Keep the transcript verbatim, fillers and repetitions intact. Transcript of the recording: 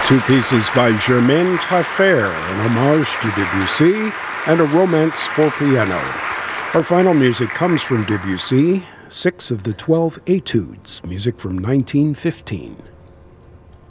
Two pieces by Germaine Taillefer, an homage to Debussy, and a romance for piano. Our final music comes from Debussy, six of the twelve Etudes, music from nineteen fifteen.